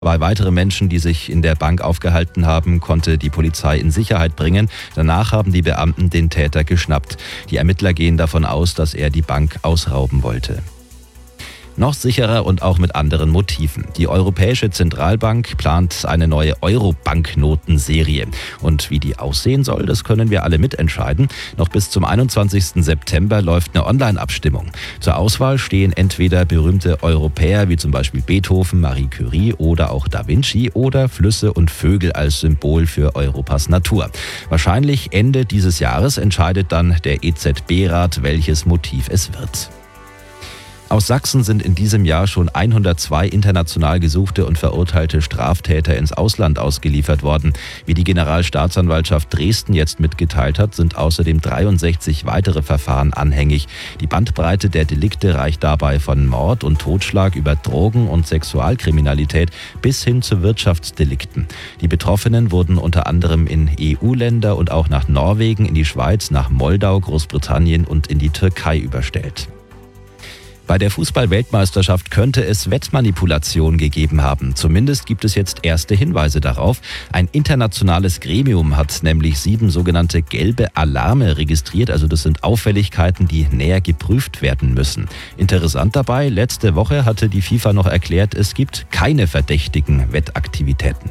Bei weiteren Menschen, die sich in der Bank aufgehalten haben, konnte die Polizei in Sicherheit bringen. Danach haben die Beamten den Täter geschnappt. Die Ermittler gehen davon aus, dass er die Bank ausrauben wollte. Noch sicherer und auch mit anderen Motiven. Die Europäische Zentralbank plant eine neue Euro-Banknotenserie. Und wie die aussehen soll, das können wir alle mitentscheiden. Noch bis zum 21. September läuft eine Online-Abstimmung. Zur Auswahl stehen entweder berühmte Europäer wie zum Beispiel Beethoven, Marie Curie oder auch Da Vinci oder Flüsse und Vögel als Symbol für Europas Natur. Wahrscheinlich Ende dieses Jahres entscheidet dann der EZB-Rat, welches Motiv es wird. Aus Sachsen sind in diesem Jahr schon 102 international gesuchte und verurteilte Straftäter ins Ausland ausgeliefert worden. Wie die Generalstaatsanwaltschaft Dresden jetzt mitgeteilt hat, sind außerdem 63 weitere Verfahren anhängig. Die Bandbreite der Delikte reicht dabei von Mord und Totschlag über Drogen- und Sexualkriminalität bis hin zu Wirtschaftsdelikten. Die Betroffenen wurden unter anderem in EU-Länder und auch nach Norwegen, in die Schweiz, nach Moldau, Großbritannien und in die Türkei überstellt. Bei der Fußball-Weltmeisterschaft könnte es Wettmanipulation gegeben haben. Zumindest gibt es jetzt erste Hinweise darauf. Ein internationales Gremium hat nämlich 7 sogenannte gelbe Alarme registriert. Also das sind Auffälligkeiten, die näher geprüft werden müssen. Interessant dabei, letzte Woche hatte die FIFA noch erklärt, es gibt keine verdächtigen Wettaktivitäten.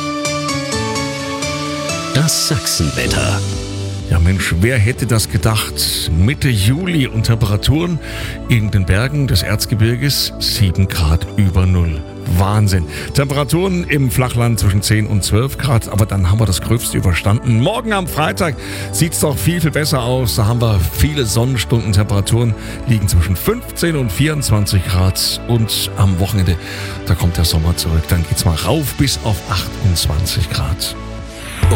Das Sachsenwetter. Ja Mensch, wer hätte das gedacht? Mitte Juli und Temperaturen in den Bergen des Erzgebirges 7 Grad über Null. Wahnsinn. Temperaturen im Flachland zwischen 10 und 12 Grad, aber dann haben wir das Gröbste überstanden. Morgen am Freitag sieht es doch viel, viel besser aus. Da haben wir viele Sonnenstunden. Temperaturen liegen zwischen 15 und 24 Grad. Und am Wochenende, da kommt der Sommer zurück. Dann geht's mal rauf bis auf 28 Grad.